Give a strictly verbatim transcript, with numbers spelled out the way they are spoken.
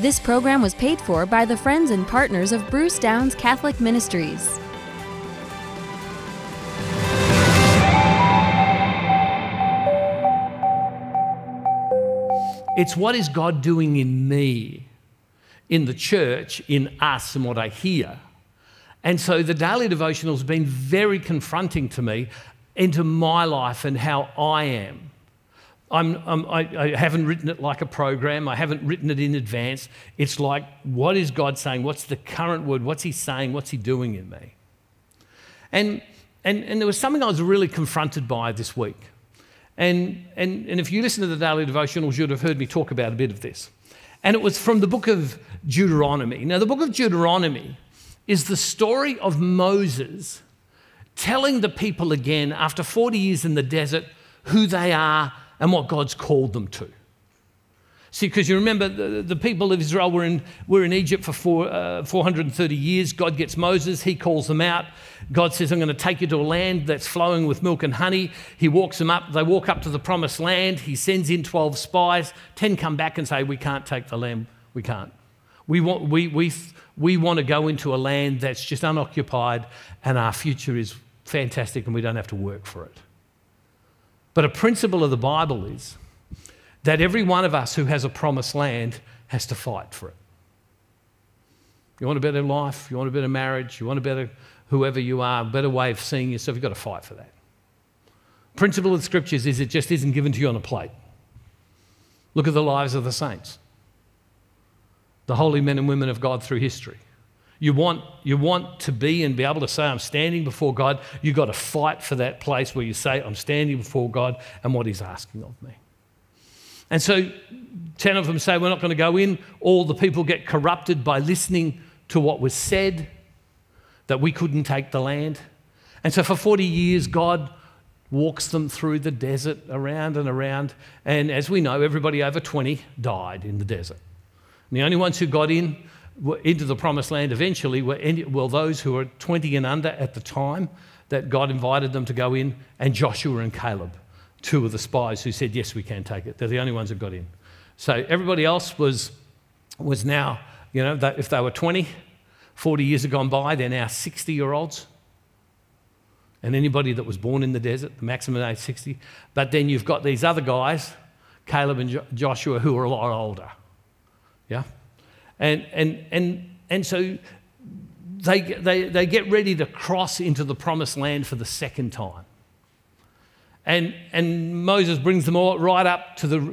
This program was paid for by the friends and partners of Bruce Downs Catholic Ministries. It's what is God doing in me, in the church, in us, and what I hear. And so the daily devotional has been very confronting to me into my life and how I am. I'm, I'm, I, I haven't written it like a program. I haven't written it in advance. It's like, what is God saying? What's the current word? What's he saying? What's he doing in me? And, and, and there was something I was really confronted by this week. And, and, and if you listen to the daily devotionals, you'd have heard me talk about a bit of this. And it was from the book of Deuteronomy. Now, the book of Deuteronomy is the story of Moses telling the people again, after forty years in the desert, who they are and what God's called them to. See, because you remember the, the people of Israel were in, were in Egypt for four, uh, four hundred thirty years. God gets Moses, he calls them out. God says, I'm going to take you to a land that's flowing with milk and honey. He walks them up. They walk up to the promised land. He sends in twelve spies. ten come back and say, we can't take the land. We can't. We want, we, we, we want to go into a land that's just unoccupied and our future is fantastic and we don't have to work for it. But a principle of the Bible is that every one of us who has a promised land has to fight for it. You want a better life, you want a better marriage, you want a better, whoever you are, a better way of seeing yourself, you've got to fight for that. Principle of the Scriptures is it just isn't given to you on a plate. Look at the lives of the saints, the holy men and women of God through history. You want, you want to be and be able to say, I'm standing before God. You've got to fight for that place where you say, I'm standing before God and what he's asking of me. And so ten of them say, we're not going to go in. All the people get corrupted by listening to what was said, that we couldn't take the land. And so for forty years, God walks them through the desert, around and around. And as we know, everybody over twenty died in the desert. And the only ones who got in into the promised land eventually were well, those who were twenty and under at the time that God invited them to go in, and Joshua and Caleb, two of the spies who said, yes, we can take it. They're the only ones who got in. So everybody else was, was now, you know, if they were twenty, forty years have gone by, they're now sixty-year-olds. And anybody that was born in the desert, the maximum age sixty. But then you've got these other guys, Caleb and jo- Joshua, who are a lot older. Yeah? And and and and so they, they, they get ready to cross into the promised land for the second time. And, and Moses brings them all right up to the